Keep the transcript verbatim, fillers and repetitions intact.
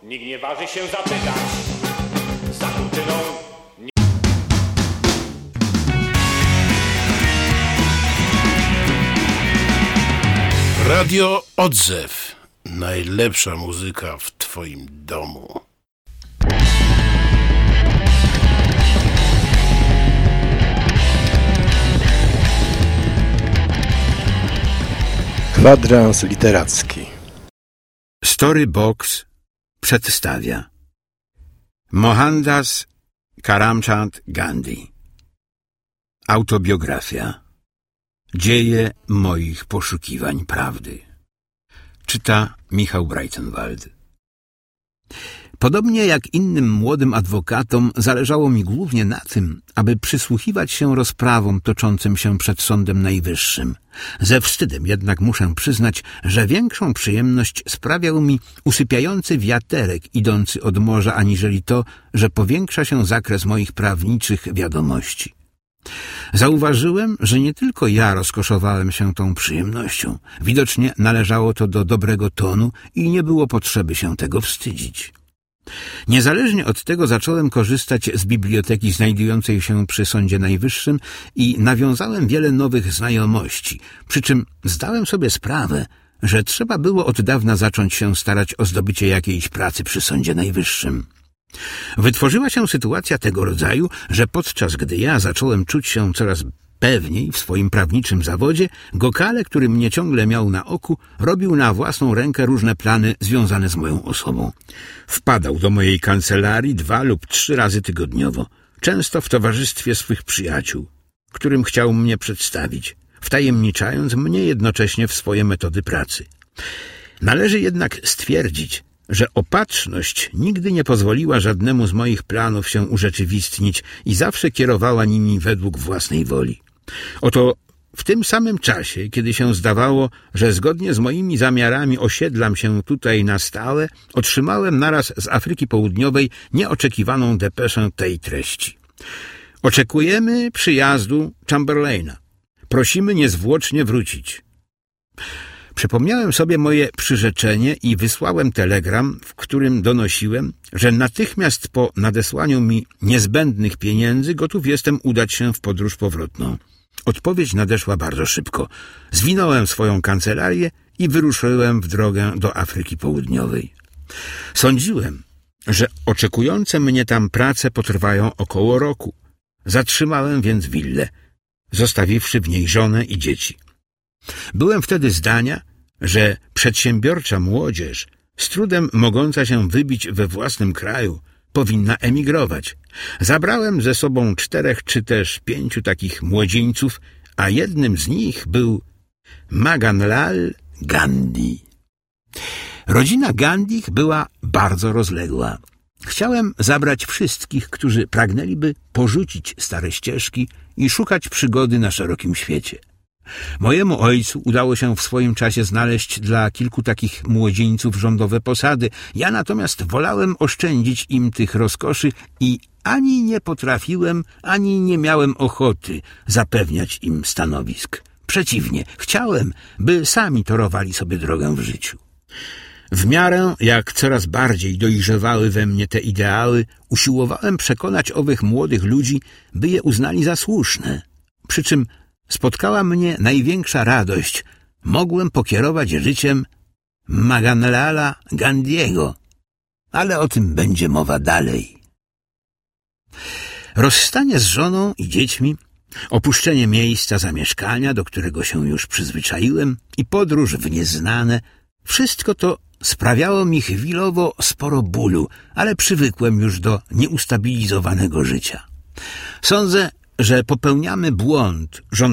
Nikt nie waży się zapytać za kurtyną. Radio Odzew. Najlepsza muzyka w twoim domu. Kwadrans literacki. Storybox przedstawia Mohandas Karamchand Gandhi. Autobiografia. Dzieje moich poszukiwań prawdy. Czyta Michał Breitenwald. Podobnie jak innym młodym adwokatom, zależało mi głównie na tym, aby przysłuchiwać się rozprawom toczącym się przed Sądem Najwyższym. Ze wstydem jednak muszę przyznać, że większą przyjemność sprawiał mi usypiający wiaterek idący od morza, aniżeli to, że powiększa się zakres moich prawniczych wiadomości. Zauważyłem, że nie tylko ja rozkoszowałem się tą przyjemnością. Widocznie należało to do dobrego tonu i nie było potrzeby się tego wstydzić. Niezależnie od tego zacząłem korzystać z biblioteki znajdującej się przy Sądzie Najwyższym i nawiązałem wiele nowych znajomości, przy czym zdałem sobie sprawę, że trzeba było od dawna zacząć się starać o zdobycie jakiejś pracy przy Sądzie Najwyższym. Wytworzyła się sytuacja tego rodzaju, że podczas gdy ja zacząłem czuć się coraz pewniej w swoim prawniczym zawodzie, Gokale, który mnie ciągle miał na oku, robił na własną rękę różne plany związane z moją osobą. Wpadał do mojej kancelarii dwa lub trzy razy tygodniowo, często w towarzystwie swych przyjaciół, którym chciał mnie przedstawić, wtajemniczając mnie jednocześnie w swoje metody pracy. Należy jednak stwierdzić, że opatrzność nigdy nie pozwoliła żadnemu z moich planów się urzeczywistnić i zawsze kierowała nimi według własnej woli. Oto w tym samym czasie, kiedy się zdawało, że zgodnie z moimi zamiarami osiedlam się tutaj na stałe, otrzymałem naraz z Afryki Południowej nieoczekiwaną depeszę tej treści. Oczekujemy przyjazdu Chamberlaina. Prosimy niezwłocznie wrócić. Przypomniałem sobie moje przyrzeczenie i wysłałem telegram, w którym donosiłem, że natychmiast po nadesłaniu mi niezbędnych pieniędzy gotów jestem udać się w podróż powrotną. Odpowiedź nadeszła bardzo szybko. Zwinąłem swoją kancelarię i wyruszyłem w drogę do Afryki Południowej. Sądziłem, że oczekujące mnie tam prace potrwają około roku. Zatrzymałem więc willę, zostawiwszy w niej żonę i dzieci. Byłem wtedy zdania, że przedsiębiorcza młodzież, z trudem mogąca się wybić we własnym kraju, powinna emigrować. Zabrałem ze sobą czterech czy też pięciu takich młodzieńców, a jednym z nich był Maganlal Gandhi. Rodzina Gandhich była bardzo rozległa. Chciałem zabrać wszystkich, którzy pragnęliby porzucić stare ścieżki i szukać przygody na szerokim świecie. Mojemu ojcu udało się w swoim czasie znaleźć dla kilku takich młodzieńców rządowe posady. Ja natomiast wolałem oszczędzić im tych rozkoszy i ani nie potrafiłem, ani nie miałem ochoty zapewniać im stanowisk. Przeciwnie, chciałem, by sami torowali sobie drogę w życiu. W miarę jak coraz bardziej dojrzewały we mnie te ideały, usiłowałem przekonać owych młodych ludzi, by je uznali za słuszne. Przy czym spotkała mnie największa radość. Mogłem pokierować życiem Maganlala Gandhiego. Ale o tym będzie mowa dalej. Rozstanie z żoną i dziećmi, opuszczenie miejsca zamieszkania, do którego się już przyzwyczaiłem, i podróż w nieznane, wszystko to sprawiało mi chwilowo sporo bólu, ale przywykłem już do nieustabilizowanego życia. Sądzę, że popełniamy błąd,